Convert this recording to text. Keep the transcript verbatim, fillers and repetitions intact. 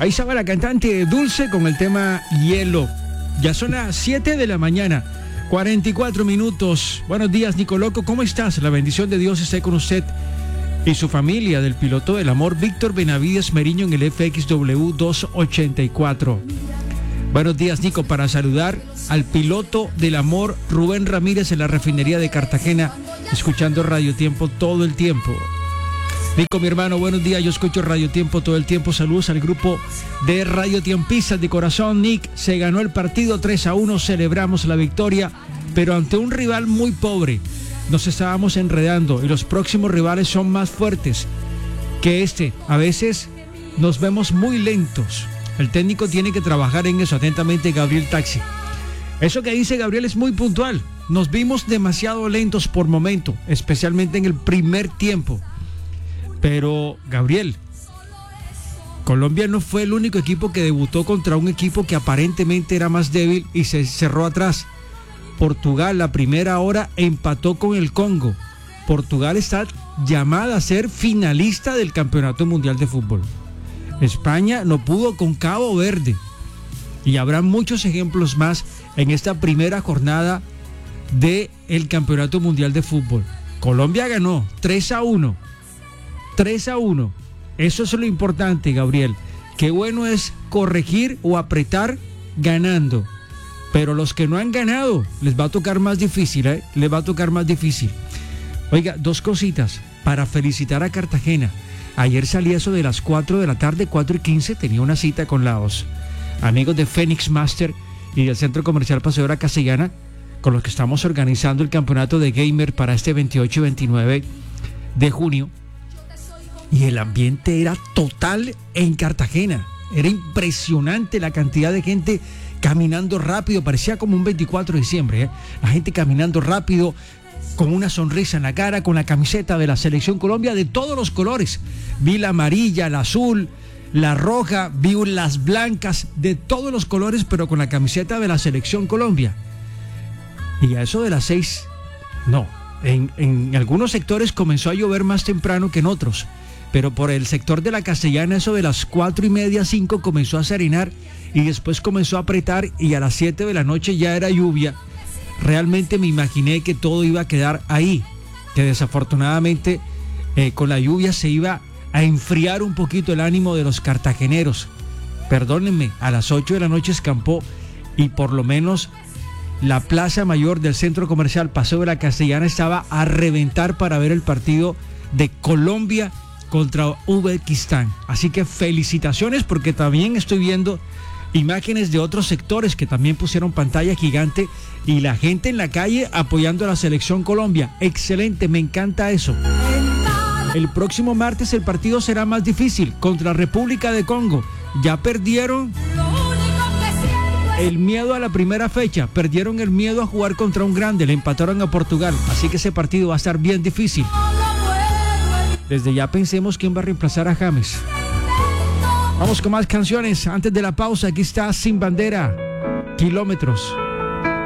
Ahí estaba la cantante Dulce con el tema Hielo. Ya son las siete de la mañana, cuarenta y cuatro minutos. Buenos días, Nico Loco, ¿cómo estás? La bendición de Dios esté con usted y su familia, del piloto del amor Víctor Benavides Meriño en el F X W doscientos ochenta y cuatro. Buenos días, Nico, para saludar al piloto del amor Rubén Ramírez en la refinería de Cartagena, escuchando Radio Tiempo todo el tiempo. Nico, mi hermano, buenos días, yo escucho Radio Tiempo todo el tiempo. Saludos al grupo de Radio Tiempistas de corazón. Nick, se ganó el partido tres a uno, celebramos la victoria, pero ante un rival muy pobre. Nos estábamos enredando y los próximos rivales son más fuertes que este. A veces nos vemos muy lentos. El técnico tiene que trabajar en eso. Atentamente, Gabriel Taxi. Eso que dice Gabriel es muy puntual. Nos vimos demasiado lentos por momento, especialmente en el primer tiempo. Pero, Gabriel, Colombia no fue el único equipo que debutó contra un equipo que aparentemente era más débil y se cerró atrás. Portugal, la primera hora, empató con el Congo. Portugal está llamada a ser finalista del Campeonato Mundial de Fútbol. España no pudo con Cabo Verde. Y habrá muchos ejemplos más en esta primera jornada del Campeonato Mundial de Fútbol. Colombia ganó tres a uno. tres a uno. Eso es lo importante, Gabriel. Qué bueno es corregir o apretar ganando. Pero los que no han ganado, les va a tocar más difícil, ¿eh? Les va a tocar más difícil. Oiga, dos cositas para felicitar a Cartagena. Ayer salí eso de las cuatro de la tarde, cuatro y quince, tenía una cita con los amigos de Phoenix Master y del Centro Comercial Paseo de la Castellana, con los que estamos organizando el campeonato de gamer para este veintiocho y veintinueve de junio. Y el ambiente era total en Cartagena. Era impresionante la cantidad de gente caminando rápido. Parecía como un veinticuatro de diciembre, ¿eh? La gente caminando rápido, con una sonrisa en la cara, con la camiseta de la Selección Colombia de todos los colores. Vi la amarilla, la azul, la roja, vi las blancas, de todos los colores, pero con la camiseta de la Selección Colombia. Y a eso de las seis, no. En, en algunos sectores comenzó a llover más temprano que en otros. Pero por el sector de la Castellana, eso de las cuatro y media, cinco, comenzó a serenar y después comenzó a apretar y a las siete de la noche ya era lluvia. Realmente me imaginé que todo iba a quedar ahí, que desafortunadamente eh, con la lluvia se iba a enfriar un poquito el ánimo de los cartageneros. Perdónenme, a las ocho de la noche escampó y por lo menos la plaza mayor del Centro Comercial Paseo de la Castellana estaba a reventar para ver el partido de Colombia contra Uzbekistán. Así que felicitaciones, porque también estoy viendo imágenes de otros sectores que también pusieron pantalla gigante y la gente en la calle apoyando a la Selección Colombia. Excelente, me encanta eso. El próximo martes el partido será más difícil contra República de Congo. Ya perdieron el miedo a la primera fecha, perdieron el miedo a jugar contra un grande, le empataron a Portugal, así que ese partido va a estar bien difícil. Desde ya pensemos quién va a reemplazar a James. Vamos con más canciones. Antes de la pausa, aquí está Sin Bandera, Kilómetros.